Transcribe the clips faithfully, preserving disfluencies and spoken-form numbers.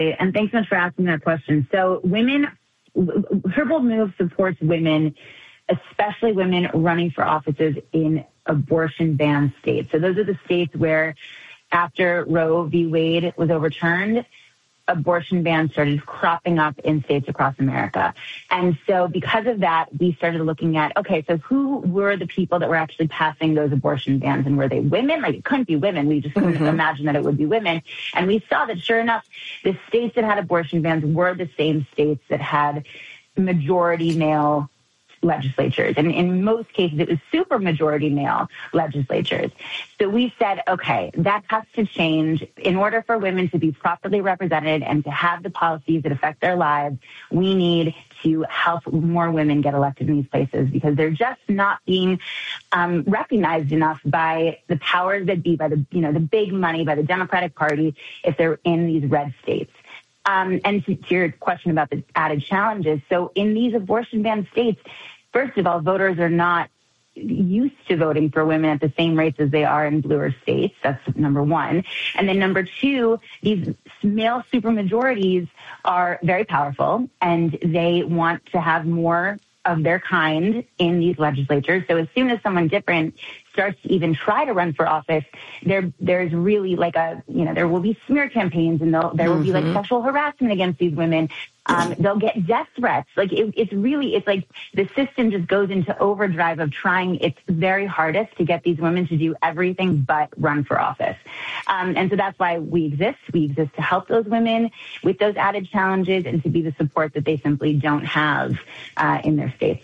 And thanks so much for asking that question. So women, Her Bold Move supports women, especially women running for offices in abortion ban states. So those are the states where after Roe v. Wade was overturned, abortion bans started cropping up in states across America. And so because of that, we started looking at, okay, so who were the people that were actually passing those abortion bans? And were they women? Like, it couldn't be women. We just couldn't mm-hmm. imagine that it would be women. And we saw that, sure enough, the states that had abortion bans were the same states that had majority male legislatures. And in most cases, it was super majority male legislatures. So we said, okay, that has to change. In order for women to be properly represented and to have the policies that affect their lives, we need to help more women get elected in these places because they're just not being um, recognized enough by the powers that be, by the, you know, the big money, by the Democratic Party, if they're in these red states. Um, and to, to your question about the added challenges, so in these abortion ban states, first of all, voters are not used to voting for women at the same rates as they are in bluer states. That's number one. And then number two, these male supermajorities are very powerful and they want to have more of their kind in these legislatures. So as soon as someone different starts to even try to run for office, there there's really like a, you know, there will be smear campaigns and there will mm-hmm. be like sexual harassment against these women. Um, they'll get death threats. Like it, it's really, it's like the system just goes into overdrive of trying its very hardest to get these women to do everything but run for office. Um, and so that's why we exist. We exist to help those women with those added challenges and to be the support that they simply don't have uh, in their states.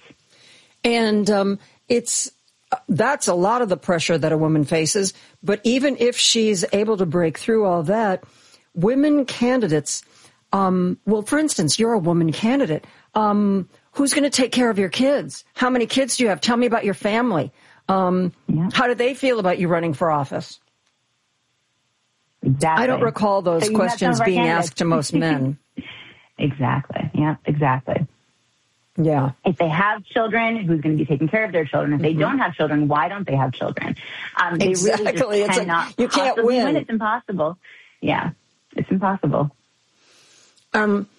And um, it's, that's a lot of the pressure that a woman faces. But even if she's able to break through all that, women candidates, um, well, for instance, you're a woman candidate. Um, who's going to take care of your kids? How many kids do you have? Tell me about your family. Um, yeah. How do they feel about you running for office? Exactly. I don't recall those so questions being candidates. asked to most men. Exactly. Yeah, exactly. Yeah. If they have children, who's going to be taking care of their children? If they mm-hmm. don't have children, why don't they have children? Um, they exactly. really just it's cannot like, you can't win. win. It's impossible. Yeah, it's impossible. Um,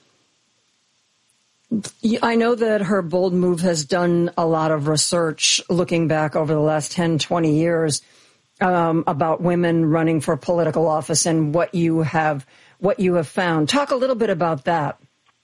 I know that Her Bold Move has done a lot of research looking back over the last ten, twenty years um, about women running for political office and what you have what you have found. Talk a little bit about that.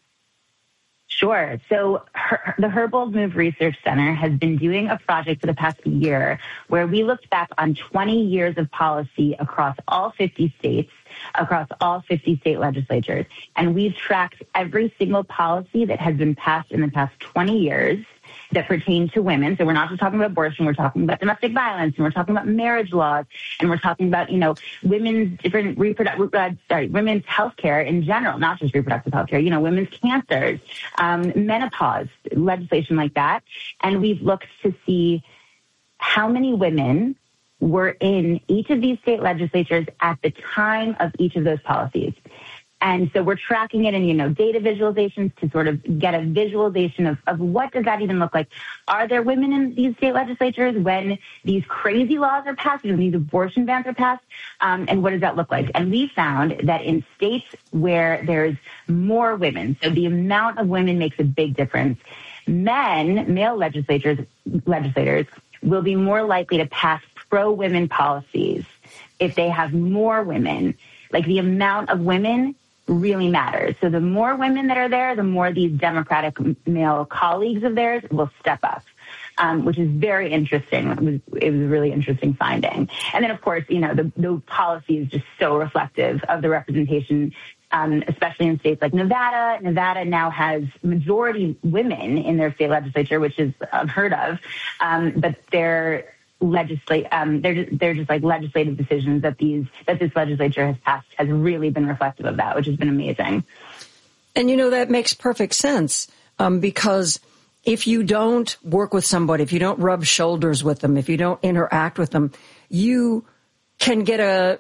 Sure. So her, the Her Bold Move Research Center has been doing a project for the past year where we looked back on twenty years of policy across all fifty states, across all fifty state legislatures. And we've tracked every single policy that has been passed in the past twenty years that pertain to women. So we're not just talking about abortion, we're talking about domestic violence, and we're talking about marriage laws, and we're talking about, you know, women's different reproductive, uh, sorry, women's health care in general, not just reproductive health care, you know, women's cancers, um, menopause, legislation like that. And we've looked to see how many women were in each of these state legislatures at the time of each of those policies. And so we're tracking it in, you know, data visualizations to sort of get a visualization of, of what does that even look like? Are there women in these state legislatures when these crazy laws are passed, when these abortion bans are passed? Um, and what does that look like? And we found that in states where there's more women, so the amount of women makes a big difference, men, male legislators, legislators will be more likely to pass pro-women policies if they have more women. Like the amount of women really matters. So the more women that are there, the more these Democratic male colleagues of theirs will step up, um, which is very interesting. It was, it was a really interesting finding. And then, of course, you know, the, the policy is just so reflective of the representation, um, especially in states like Nevada. Nevada now has majority women in their state legislature, which is unheard of, um, but they're legislate um they're just, they're just like legislative decisions that these that this legislature has passed has really been reflective of that, which has been amazing. And you know, that makes perfect sense, um because if you don't work with somebody, if you don't rub shoulders with them, if you don't interact with them, you can get a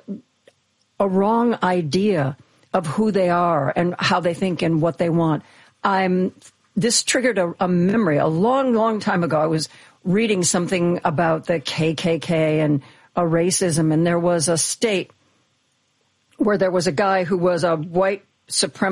a wrong idea of who they are and how they think and what they want. I'm this triggered a, a memory a long long time ago. I was reading something about the K K K and a racism, and there was a state where there was a guy who was a white supremacy